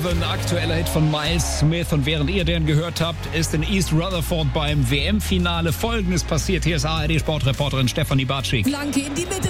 11, aktueller Hit von Miles Smith. Und während ihr den gehört habt, ist in East Rutherford beim WM-Finale Folgendes passiert. Hier ist ARD-Sportreporterin Stefanie Bartschik. Flanke in die Mitte.